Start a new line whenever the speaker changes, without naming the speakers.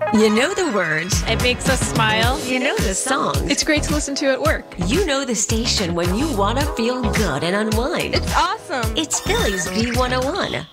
You know the words.
It makes us smile.
You know the songs.
It's great to listen to at work.
You know the station when you want to feel good and unwind.
It's awesome.
It's Philly's B101.